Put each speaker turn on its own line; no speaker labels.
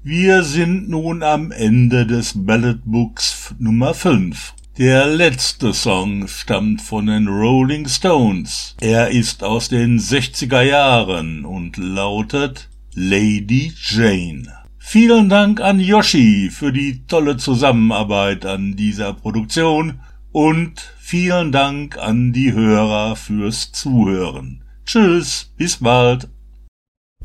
Wir sind nun am Ende des Ballad Books Nummer 5. Der letzte Song stammt von den Rolling Stones. Er ist aus den 60er Jahren und lautet Lady Jane. Vielen Dank an Yoshi für die tolle Zusammenarbeit an dieser Produktion und vielen Dank an die Hörer fürs Zuhören. Tschüss, bis bald.